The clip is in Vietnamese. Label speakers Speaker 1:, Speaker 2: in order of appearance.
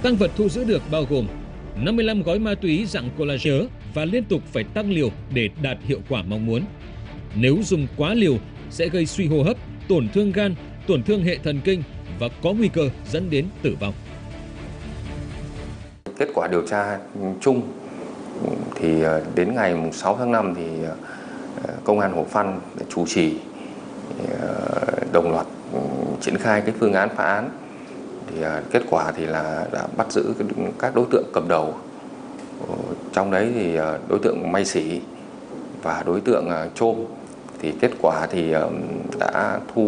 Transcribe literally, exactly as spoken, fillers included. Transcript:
Speaker 1: Tang vật thu giữ được bao gồm năm mươi lăm gói ma túy dạng collage và liên tục phải tăng liều để đạt hiệu quả mong muốn. Nếu dùng quá liều sẽ gây suy hô hấp, tổn thương gan, tổn thương hệ thần kinh và có nguy cơ dẫn đến tử vong.
Speaker 2: Kết quả điều tra chung thì đến ngày sáu tháng năm thì Công an Hủa Phăn chủ trì đồng loạt triển khai cái phương án phá án. Thì kết quả thì là đã bắt giữ các đối tượng cầm đầu. Trong đấy thì đối tượng May Sỉ và đối tượng Trôm thì kết quả thì đã thu